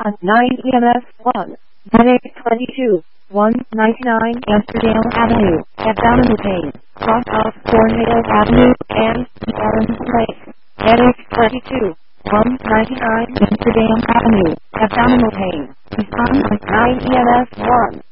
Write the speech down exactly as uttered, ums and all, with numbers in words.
on nine E M S one, Headache twenty-two, one ninety-nine Amsterdam Avenue, abdominal pain, cross off Cornhill Avenue, and Orange Lake. Headache twenty-two, one ninety-nine Amsterdam Avenue, abdominal pain, respond on nine E M S one.